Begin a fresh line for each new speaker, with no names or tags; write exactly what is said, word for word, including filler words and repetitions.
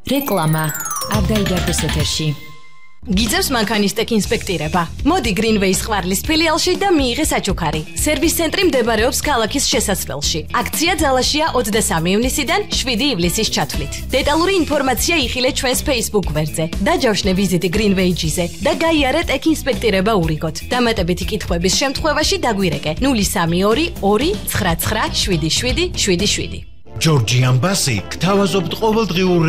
რეკლამა არ დაიდარდეს ეთერში.
გიწევს მანქანის ტექ ინსპექტირება. მოდი გრინვეის ყვარლის ფილიალში და მიიღე საჩუქარი. სერვის ცენტრი მდებარეობს ქალაქის შესასვლელში. აქცია ძალაშია ოცდასამი ივნისიდან შვიდი ივლისის ჩათვლით. დეტალური ინფორმაცია იხილე ჩვენს Facebook გვერდზე. დაჯავშნე ვიზიტი გრინვეიჯიზე და გაიარე ტექ ინსპექტირება ურიგოთ. დამატებითი კითხვების შემთხვევაში დაგვირეკე ნული სამი ორი ორი ცხრა ცხრა შვიდი შვიდი შვიდი შვიდი.
ჯორჯიან ბასი გთავაზობთ ყოველდღიურ